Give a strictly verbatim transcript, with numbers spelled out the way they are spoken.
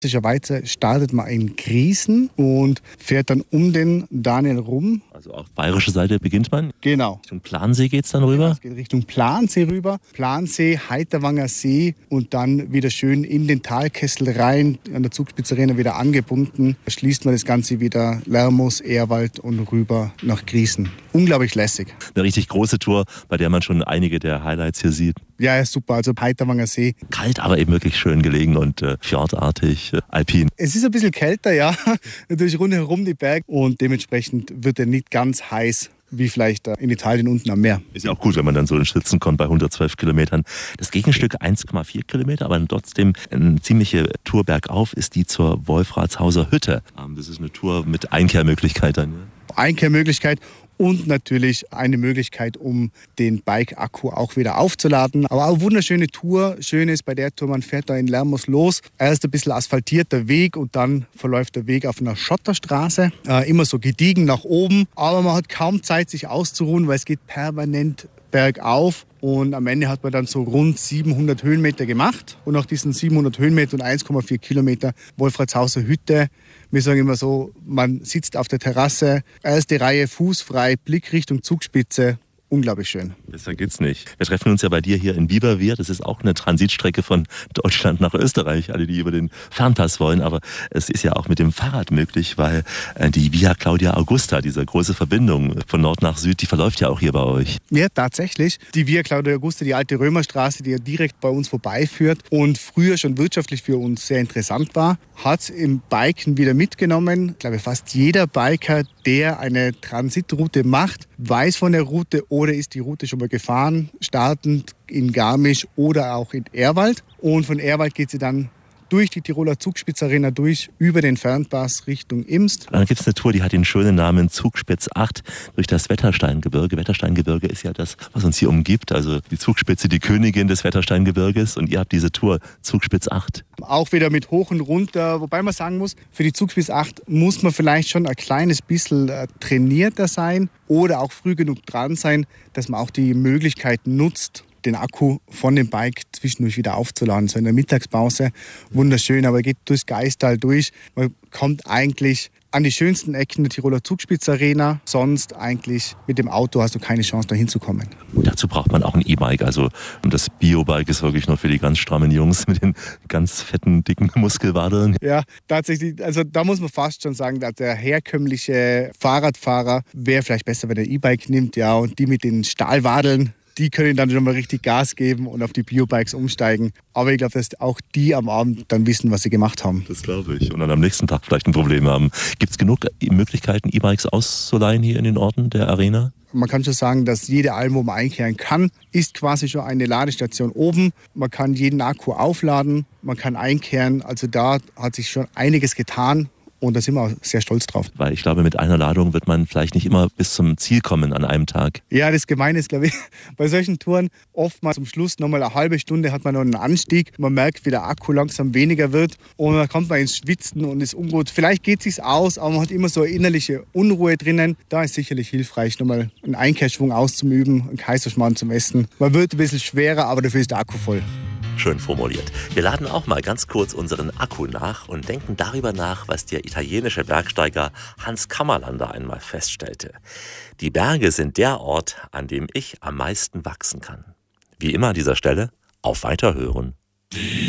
Klassischerweise startet man in Griesen und fährt dann um den Daniel rum. Also auf bayerische Seite beginnt man? Genau. Richtung Plansee geht es dann rüber? Ja, es geht Richtung Plansee rüber. Plansee, Heiterwanger See und dann wieder schön in den Talkessel rein, an der Zugspitzarena wieder angebunden. Da schließt man das Ganze wieder Lermoos, Ehrwald und rüber nach Griesen. Unglaublich lässig. Eine richtig große Tour, bei der man schon einige der Highlights hier sieht. Ja, ja, super. Also Heiterwanger See. Kalt, aber eben wirklich schön gelegen und äh, fjordartig, äh, alpin. Es ist ein bisschen kälter, ja. Natürlich rundherum die Berge und dementsprechend wird er nicht ganz heiß wie vielleicht in Italien unten am Meer. Ist ja auch gut, wenn man dann so ins Schwitzen kommt bei hundertzwölf Kilometern. Das Gegenstück eins Komma vier Kilometer, aber trotzdem eine ziemliche Tour bergauf ist die zur Wolfratshauser Hütte. Das ist eine Tour mit Einkehrmöglichkeit dann. Ja? Einkehrmöglichkeit. Und natürlich eine Möglichkeit, um den Bike-Akku auch wieder aufzuladen. Aber auch eine wunderschöne Tour. Schön ist bei der Tour, man fährt da in Lermoos los. Erst ein bisschen asphaltierter Weg und dann verläuft der Weg auf einer Schotterstraße. Äh, immer so gediegen nach oben. Aber man hat kaum Zeit, sich auszuruhen, weil es geht permanent bergauf. Und am Ende hat man dann so rund siebenhundert Höhenmeter gemacht. Und nach diesen siebenhundert Höhenmeter und eins Komma vier Kilometer Wolfratshauser Hütte, wir sagen immer so, man sitzt auf der Terrasse, erste Reihe fußfrei, Blick Richtung Zugspitze. Unglaublich schön. Besser geht's nicht. Wir treffen uns ja bei dir hier in Biberwihr. Das ist auch eine Transitstrecke von Deutschland nach Österreich. Alle, die über den Fernpass wollen. Aber es ist ja auch mit dem Fahrrad möglich, weil die Via Claudia Augusta, diese große Verbindung von Nord nach Süd, die verläuft ja auch hier bei euch. Ja, tatsächlich. Die Via Claudia Augusta, die alte Römerstraße, die ja direkt bei uns vorbeiführt und früher schon wirtschaftlich für uns sehr interessant war, hat im Biken wieder mitgenommen. Ich glaube, fast jeder Biker, der eine Transitroute macht, weiß von der Route oder ist die Route schon mal gefahren, startend in Garmisch oder auch in Ehrwald. Und von Ehrwald geht sie dann durch die Tiroler Zugspitzarena durch, über den Fernpass Richtung Imst. Dann gibt es eine Tour, die hat den schönen Namen Zugspitz acht durch das Wettersteingebirge. Wettersteingebirge ist ja das, was uns hier umgibt. Also die Zugspitze, die Königin des Wettersteingebirges. Und ihr habt diese Tour Zugspitz acht. Auch wieder mit hoch und runter. Wobei man sagen muss, für die Zugspitz acht muss man vielleicht schon ein kleines bisschen trainierter sein oder auch früh genug dran sein, dass man auch die Möglichkeit nutzt, den Akku von dem Bike zwischendurch wieder aufzuladen. So in der Mittagspause, wunderschön, aber geht durchs Gaistal durch. Man kommt eigentlich an die schönsten Ecken der Tiroler Zugspitzarena. Sonst eigentlich mit dem Auto hast du keine Chance, da hinzukommen. Dazu braucht man auch ein E-Bike. Also das Bio-Bike ist wirklich nur für die ganz strammen Jungs mit den ganz fetten, dicken Muskelwadern. Ja, tatsächlich. Also da muss man fast schon sagen, dass der herkömmliche Fahrradfahrer wäre vielleicht besser, wenn er E-Bike nimmt. Ja, und die mit den Stahlwadeln, die können dann schon mal richtig Gas geben und auf die Biobikes umsteigen. Aber ich glaube, dass auch die am Abend dann wissen, was sie gemacht haben. Das glaube ich. Und dann am nächsten Tag vielleicht ein Problem haben. Gibt es genug Möglichkeiten, E-Bikes auszuleihen hier in den Orten der Arena? Man kann schon sagen, dass jede Alm, wo man einkehren kann, ist quasi schon eine Ladestation oben. Man kann jeden Akku aufladen, man kann einkehren. Also da hat sich schon einiges getan. Und da sind wir auch sehr stolz drauf. Weil ich glaube, mit einer Ladung wird man vielleicht nicht immer bis zum Ziel kommen an einem Tag. Ja, das Gemeine ist, glaube ich, bei solchen Touren oftmals zum Schluss nochmal eine halbe Stunde hat man noch einen Anstieg. Man merkt, wie der Akku langsam weniger wird und dann kommt man ins Schwitzen und ist ungut. Vielleicht geht es sich aus, aber man hat immer so eine innerliche Unruhe drinnen. Da ist sicherlich hilfreich, nochmal einen Einkehrschwung auszuüben, einen Kaiserschmarrn zum Essen. Man wird ein bisschen schwerer, aber dafür ist der Akku voll. Schön formuliert. Wir laden auch mal ganz kurz unseren Akku nach und denken darüber nach, was der italienische Bergsteiger Hans Kammerlander einmal feststellte. Die Berge sind der Ort, an dem ich am meisten wachsen kann. Wie immer an dieser Stelle, auf Weiterhören.